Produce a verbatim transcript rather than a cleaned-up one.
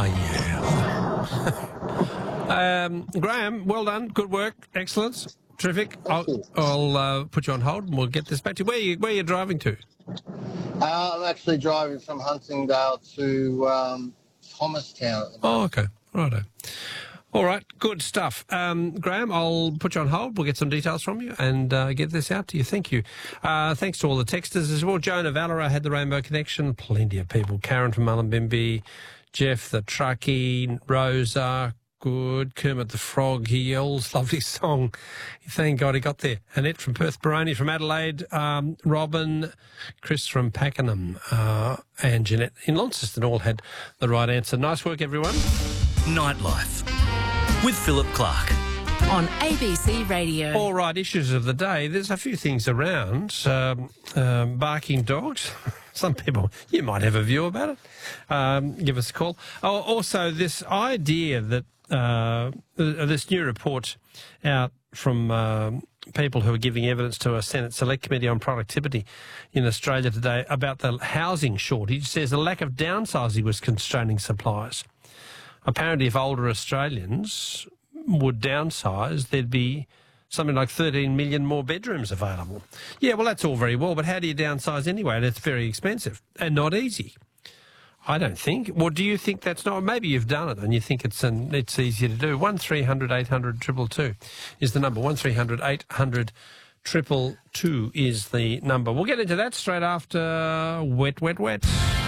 Oh, yeah. um, Graham, well done. Good work. Excellence. Terrific. I'll, I'll uh, put you on hold and we'll get this back to you. Where are you, where are you driving to? Uh, I'm actually driving from Huntingdale to um, Thomastown at the moment. Oh, okay. Righto. All right, good stuff. Um, Graham, I'll put you on hold. We'll get some details from you and uh, get this out to you. Thank you. Uh, thanks to all the texters as well. Jonah Valera had the Rainbow Connection. Plenty of people. Karen from Mullumbimby, Jeff the truckie, Rosa, good. Kermit the Frog, he yells. Lovely song. Thank God he got there. Annette from Perth, Baroni from Adelaide, um, Robin, Chris from Pakenham, uh, and Jeanette in Launceston all had the right answer. Nice work, everyone. Nightlife with Philip Clark on A B C Radio. All right, issues of the day. There's a few things around. Um, um, barking dogs. Some people, you might have a view about it. Um, give us a call. Oh, also, this idea that uh, this new report out from uh, people who are giving evidence to a Senate Select Committee on Productivity in Australia today about the housing shortage says a lack of downsizing was constraining supplies. Apparently, if older Australians would downsize, there'd be something like thirteen million more bedrooms available. Yeah, well, that's all very well, but how do you downsize anyway? And it's very expensive and not easy. I don't think. Well, do you think that's not? Maybe you've done it and you think it's an, it's easier to do. one three hundred eight hundred two two two is the number. one three hundred eight hundred two two two is the number. We'll get into that straight after Wet, Wet, Wet.